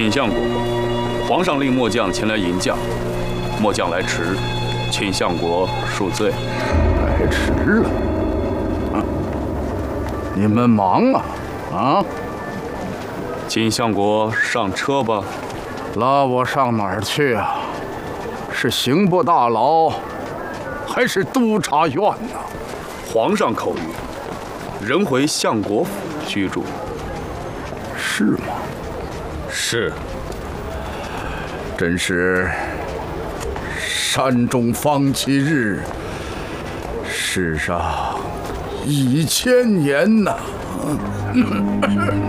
秦相国，皇上令末将前来迎驾，末将来迟，请相国恕罪。 来迟了，你们忙啊？ 请相国上车吧。 拉我上哪儿去啊？是刑部大牢，还是督察院呢？ 皇上口谕，人回相国府居住。 是吗？ 是。 真是山中方七日，世上1000年呐！